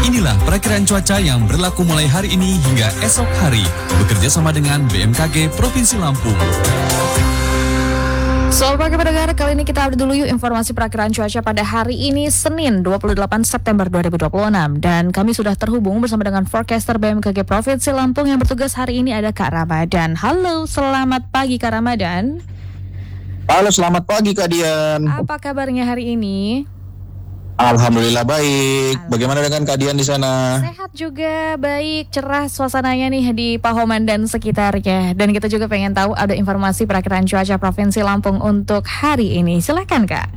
Inilah perakiraan cuaca yang berlaku mulai hari ini hingga esok hari. Bekerja sama dengan BMKG Provinsi Lampung. Selamat pagi pendengar, kali ini kita update dulu yuk informasi perakiraan cuaca pada hari ini Senin 28 September 2026. Dan kami sudah terhubung bersama dengan forecaster BMKG Provinsi Lampung yang bertugas hari ini ada Kak Ramadan. Halo, selamat pagi Kak Ramadan. Halo, selamat pagi Kak Dian. Apa kabarnya hari ini? Alhamdulillah baik. Bagaimana dengan Kak Dian di sana? Sehat juga, baik, cerah suasananya nih di Pahoman dan sekitarnya. Dan kita juga pengen tahu ada informasi perakiraan cuaca Provinsi Lampung untuk hari ini. Silakan Kak.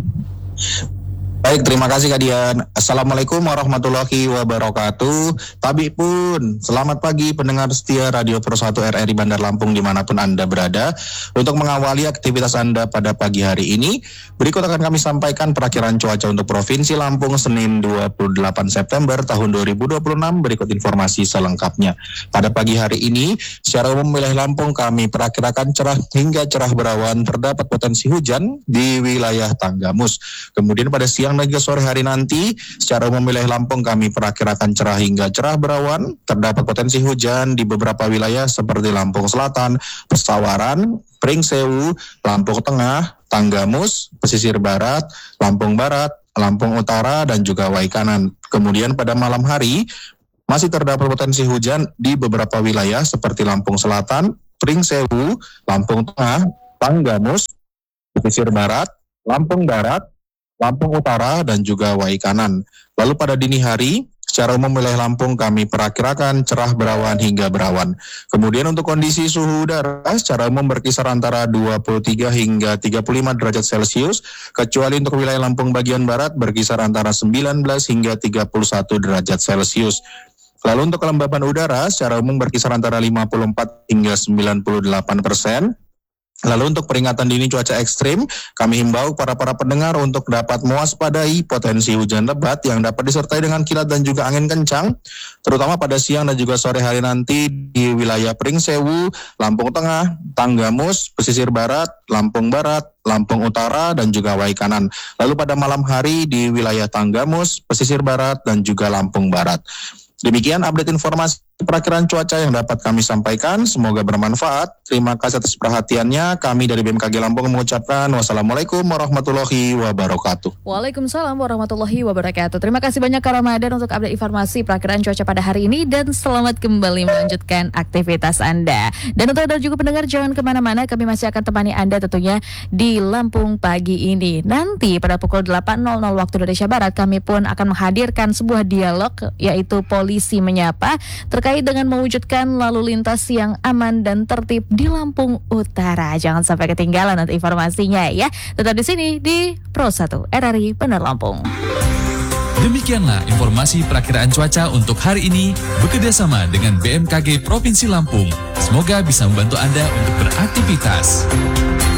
Baik, terima kasih Kak Dian. Assalamualaikum warahmatullahi wabarakatuh. Tabi pun, selamat pagi pendengar setia Radio Pro 1 RRI Bandar Lampung dimanapun Anda berada. Untuk mengawali aktivitas Anda pada pagi hari ini, berikut akan kami sampaikan perakiraan cuaca untuk Provinsi Lampung Senin 28 September tahun 2026. Berikut informasi selengkapnya. Pada pagi hari ini, secara umum wilayah Lampung kami perakirakan cerah hingga cerah berawan, terdapat potensi hujan di wilayah Tanggamus. Kemudian pada siang dan juga sore hari nanti, secara umum wilayah Lampung kami perakirakan cerah hingga cerah berawan, terdapat potensi hujan di beberapa wilayah seperti Lampung Selatan, Pesawaran, Pringsewu, Lampung Tengah, Tanggamus, Pesisir Barat, Lampung Barat, Lampung Utara, dan juga Waikanan. Kemudian pada malam hari, masih terdapat potensi hujan di beberapa wilayah seperti Lampung Selatan, Pringsewu, Lampung Tengah, Tanggamus, Pesisir Barat, Lampung Barat, Lampung Utara, dan juga Waikanan. Lalu pada dini hari, secara umum wilayah Lampung kami perakirakan cerah berawan hingga berawan. Kemudian untuk kondisi suhu udara secara umum berkisar antara 23 hingga 35 derajat Celcius, kecuali untuk wilayah Lampung bagian barat berkisar antara 19 hingga 31 derajat Celcius. Lalu untuk kelembapan udara secara umum berkisar antara 54 hingga 98%. Lalu untuk peringatan dini cuaca ekstrim, kami himbau para pendengar untuk dapat mewaspadai potensi hujan lebat yang dapat disertai dengan kilat dan juga angin kencang, terutama pada siang dan juga sore hari nanti di wilayah Pringsewu, Lampung Tengah, Tanggamus, Pesisir Barat, Lampung Barat, Lampung Utara, dan juga Waikanan. Lalu pada malam hari di wilayah Tanggamus, Pesisir Barat, dan juga Lampung Barat. Demikian update informasi perakiraan cuaca yang dapat kami sampaikan. Semoga bermanfaat. Terima kasih atas perhatiannya. Kami dari BMKG Lampung mengucapkan wassalamualaikum warahmatullahi wabarakatuh. Waalaikumsalam warahmatullahi wabarakatuh. Terima kasih banyak Kak Ramadan untuk update informasi perakiraan cuaca pada hari ini. Dan selamat kembali melanjutkan aktivitas Anda. Dan untuk Anda juga pendengar, jangan kemana-mana. Kami masih akan temani Anda tentunya di Lampung pagi ini. Nanti pada pukul 8.00 waktu Indonesia Barat, kami pun akan menghadirkan sebuah dialog, yaitu Polisi Menyapa, terkait dengan mewujudkan lalu lintas yang aman dan tertib di Lampung Utara. Jangan sampai ketinggalan nanti informasinya ya. Tetap di sini di Pro 1 RRI Bandar Lampung. Demikianlah informasi perakiraan cuaca untuk hari ini bekerjasama dengan BMKG Provinsi Lampung. Semoga bisa membantu Anda untuk beraktivitas.